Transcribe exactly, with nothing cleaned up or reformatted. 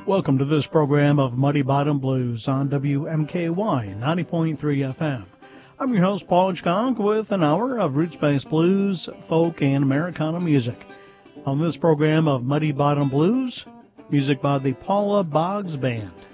Welcome to this program of Muddy Bottom Blues on W M K Y ninety point three F M. I'm your host, Paul Hitchcock, with an hour of roots-based blues, folk, and Americana music. On this program of Muddy Bottom Blues, music by the Paula Boggs Band.